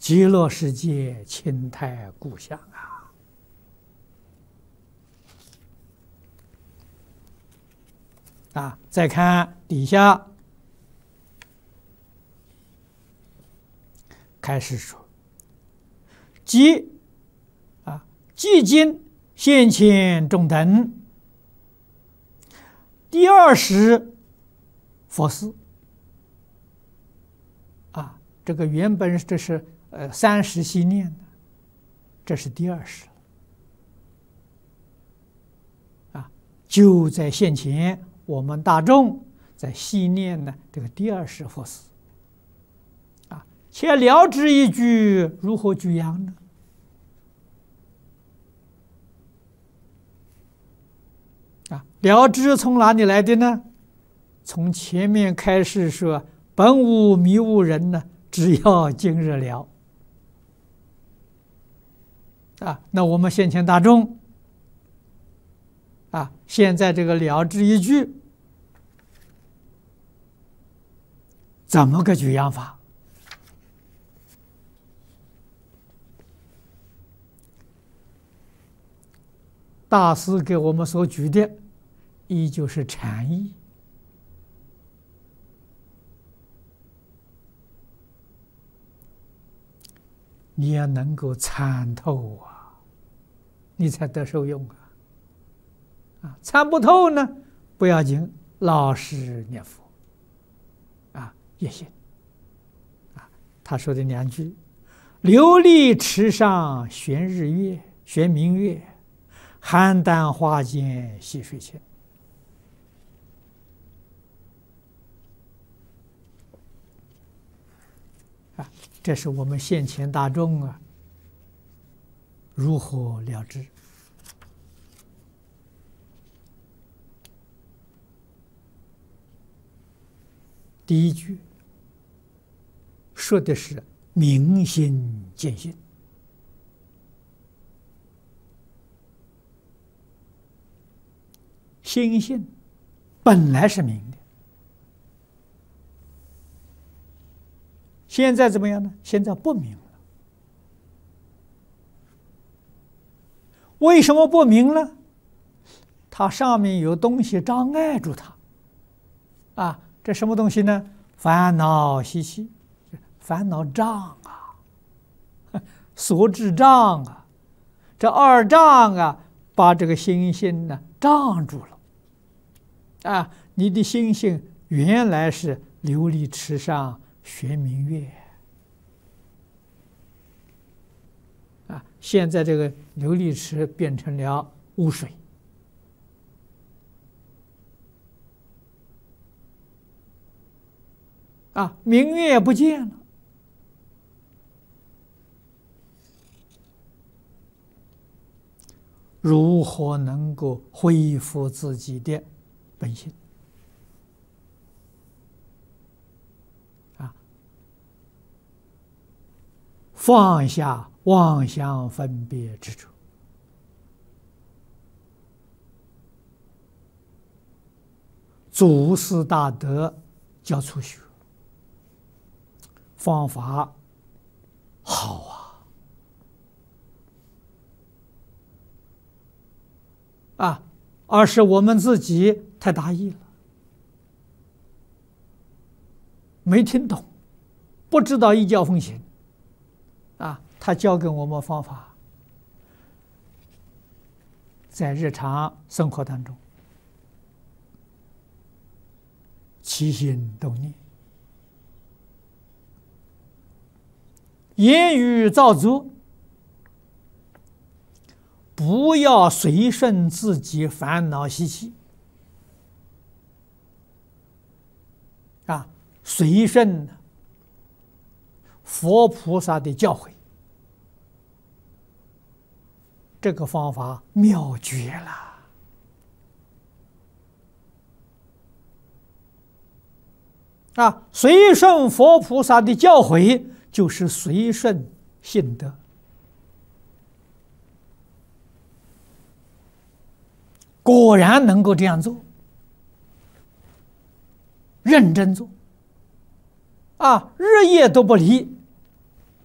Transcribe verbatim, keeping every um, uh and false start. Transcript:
极乐世界清泰故乡啊！啊，再看底下，开始说：即啊，即今现前众等，第二时佛事。啊，这个原本这是呃三时系念的，这是第二时。啊，就在现前，我们大众在系念呢这个第二时佛事。啊，且了知一句如何举扬呢？啊，了知从哪里来的呢？从前面开始说，本无迷悟人呢，只要今日了。啊，那我们现前大众，啊，现在这个了知一句，怎么个举扬法？大师给我们所举的，依旧是禅意。你要能够参透啊，你才得受用啊！啊，参不透呢，不要紧，老实念佛，啊也行。啊，他说的两句：琉璃池上悬日月，悬明月；邯郸花间戏水清。啊，这是我们现前大众啊，如何了知？第一句说的是明心见性，心性本来是明的。现在怎么样呢？现在不明了。为什么不明了？它上面有东西障碍住它。啊，这什么东西呢？烦恼习气，烦恼障啊，所知障啊，这二障啊，把这个心性呢障住了。啊，你的心性原来是琉璃池上悬明月，啊，现在这个琉璃池变成了污水，啊，明月不见了，如何能够恢复自己的本性？放下妄想分别执着，祖师大德教初学，方法好啊！啊，而是我们自己太大意了，没听懂，不知道依教奉行。啊，他教给我们方法，在日常生活当中，起心动念，言语造作，不要随顺自己烦恼习气，啊，随顺佛菩萨的教诲，这个方法妙绝了。啊，随顺佛菩萨的教诲，就是随顺性德。果然能够这样做，认真做，啊，日夜都不离。